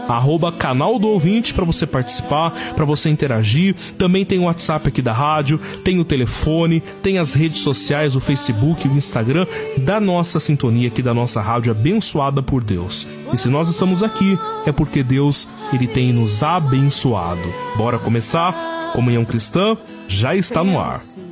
@canal do ouvinte, para você participar, para você interagir. Também tem o WhatsApp aqui da rádio, tem o telefone, tem as redes sociais, o Facebook, o Instagram da nossa sintonia aqui, da nossa rádio abençoada por Deus. E se nós estamos aqui, é porque Deus, Ele tem nos abençoado. Bora começar? Comunhão Cristã já está no ar.